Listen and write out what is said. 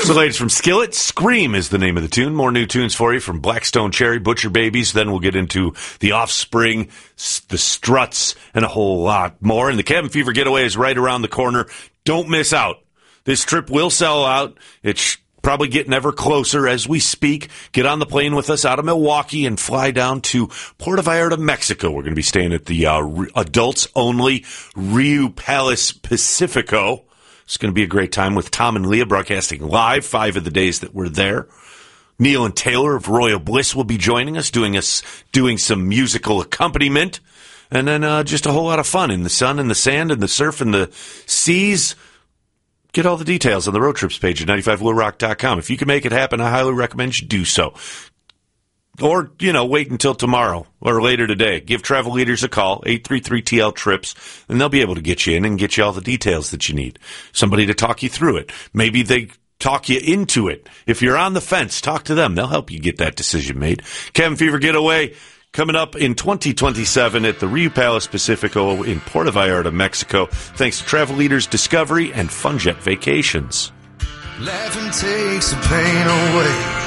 The latest from Skillet, Scream is the name of the tune. More new tunes for you from Blackstone Cherry, Butcher Babies. Then we'll get into The Offspring, The Struts, and a whole lot more. And the Cabin Fever Getaway is right around the corner. Don't miss out. This trip will sell out. It's probably getting ever closer as we speak. Get on the plane with us out of Milwaukee and fly down to Puerto Vallarta, Mexico. We're going to be staying at the adults-only Rio Palace Pacifico. It's going to be a great time with Tom and Leah broadcasting live 5 of the days that we're there. Neil and Taylor of Royal Bliss will be joining us, doing some musical accompaniment, and then just a whole lot of fun in the sun and the sand and the surf and the seas. Get all the details on the road trips page at 95bluerock.com. If you can make it happen, I highly recommend you do so. Or, wait until tomorrow or later today. Give Travel Leaders a call, 833-TL-TRIPS, and they'll be able to get you in and get you all the details that you need. Somebody to talk you through it. Maybe they talk you into it. If you're on the fence, talk to them. They'll help you get that decision made. Cabin Fever Getaway coming up in 2027 at the Rio Palace Pacifico in Puerto Vallarta, Mexico. Thanks to Travel Leaders, Discovery, and Funjet Vacations. Laughing takes the pain away.